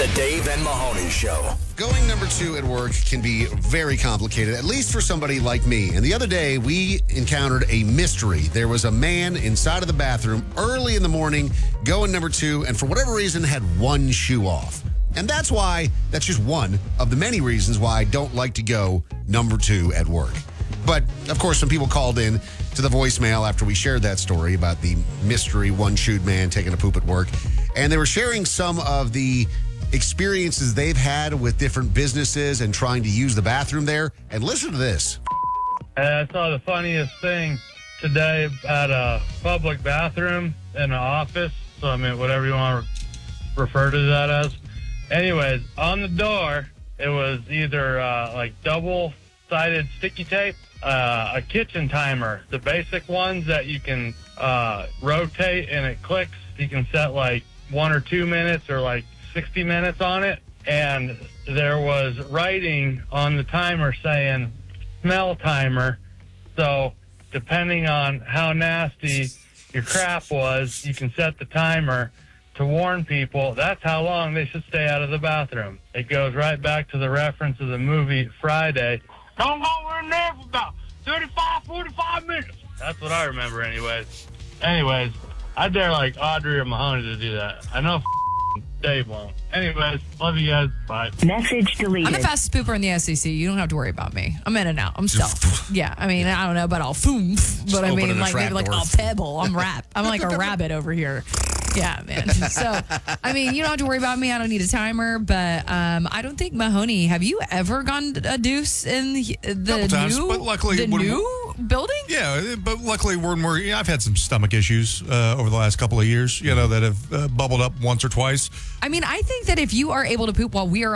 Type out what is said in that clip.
The Dave and Mahoney Show. Going number 2 at work can be very complicated, at least for somebody like me. And the other day, we encountered a mystery. There was a man inside of the bathroom early in the morning going number 2, and for whatever reason had one shoe off. And that's just one of the many reasons why I don't like to go number 2 at work. But, of course, some people called in to the voicemail after we shared that story about the mystery one-shoed man taking a poop at work. And they were sharing some of the experiences they've had with different businesses and trying to use the bathroom there. And listen to this. I saw the funniest thing today at a public bathroom in an office. So, I mean, whatever you want to refer to that as. Anyways, on the door, it was either like double-sided sticky tape, a kitchen timer, the basic ones that you can rotate and it clicks. You can set like 1 or 2 minutes or like 60 minutes on it. And there was writing on the timer saying smell timer. So depending on how nasty your crap was, you can set the timer to warn people that's how long they should stay out of the bathroom. It goes right back to the reference of the movie Friday. Don't go in there for about 35, 45 minutes. That's what I remember anyways. Anyways, I dare like Audrey or Mahoney to do that. I know Dave won't. Anyways, love you guys. Bye. Message deleted. I'm the fastest pooper in the SEC. You don't have to worry about me. I'm in and out. I'm stealth. Yeah, I mean, I don't know about all foom, but I mean, like maybe like a pebble. I'm like a rabbit over here. Yeah, man. So, I mean, you don't have to worry about me. I don't need a timer, but I don't think, Mahoney, have you ever gone a deuce in the times, new, but luckily the new building? Yeah, but luckily I've had some stomach issues over the last couple of years, that have bubbled up once or twice. I mean, I think that if you are able to poop while we are